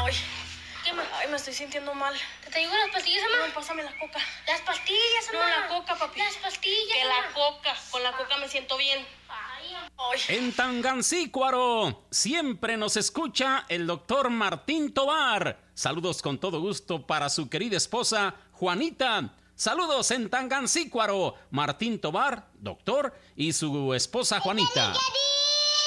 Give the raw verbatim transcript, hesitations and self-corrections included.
Ay, ¿Qué más? ay, me estoy sintiendo mal. ¿Te traigo las pastillas, mamá? No, pásame la coca. Las pastillas, No, mamá. la coca, papi. Las pastillas, Que mamá. la coca. Con la coca me siento bien. Ay, mamá. Ay. En Tangancícuaro siempre nos escucha el doctor Martín Tovar. Saludos con todo gusto para su querida esposa Juanita. Saludos en Tangancícuaro, Martín Tovar, doctor, y su esposa Juanita.